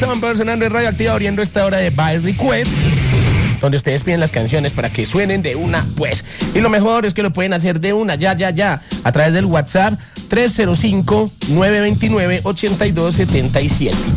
Sunburn sonando en Radioactiva, abriendo esta hora de By Request, donde ustedes piden las canciones para que suenen de una, pues. Y lo mejor es que lo pueden hacer de una, ya, a través del WhatsApp 305-929-8277.